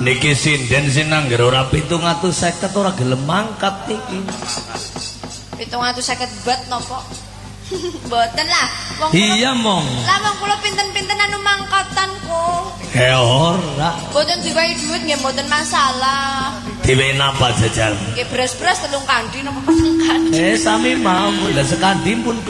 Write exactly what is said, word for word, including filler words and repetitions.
Niki sinden sinangger ora pitung atus seket ora gelem mangkat niki. pitung atus seket bat napa? Mboten lah. Wong iya mong. Lah wong kula pinten-pinten anu mangkatan kok. Eh ora. Mboten diwehi dhuwit nggih mboten masalah. Diwehi napa jajal? Nggih beras-beras telung kandi napa peteng kandi. Eh sami mau lah sekandi pun